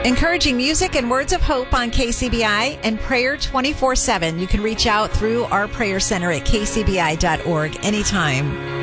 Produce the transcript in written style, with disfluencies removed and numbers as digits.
Encouraging music and words of hope on KCBI and prayer 24/7. You can reach out through our prayer center at kcbi.org anytime.